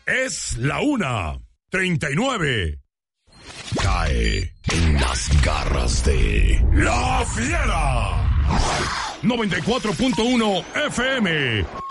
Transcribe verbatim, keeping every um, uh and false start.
Es la una treinta y nueve. Cae en las garras de La Fiera. noventa y cuatro punto uno F M.